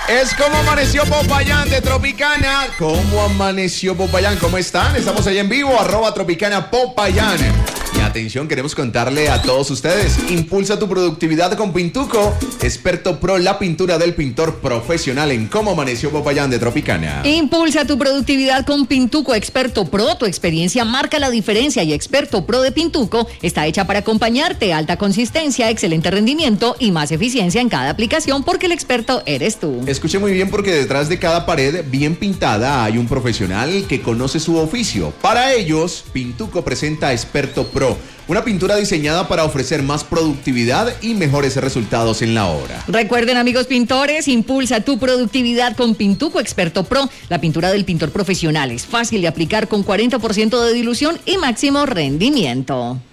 Es como amaneció Popayán de Tropicana. ¿Cómo amaneció Popayán? ¿Cómo están? Estamos ahí en vivo, @Tropicana Popayán. Y atención, queremos contarle a todos ustedes: impulsa tu productividad con Pintuco, experto pro, la pintura del pintor profesional en Cómo amaneció Popayán de Tropicana. Impulsa tu productividad con Pintuco, experto pro. Tu experiencia marca la diferencia y experto pro de Pintuco está hecha para acompañarte. Alta consistencia, excelente rendimiento y más eficiencia en cada aplicación, porque el experto eres tú. Escuche muy bien, porque detrás de cada pared bien pintada hay un profesional que conoce su oficio. Para ellos, Pintuco presenta Experto Pro, una pintura diseñada para ofrecer más productividad y mejores resultados en la obra. Recuerden, amigos pintores, impulsa tu productividad con Pintuco Experto Pro, la pintura del pintor profesional. Es fácil de aplicar con 40% de dilución y máximo rendimiento.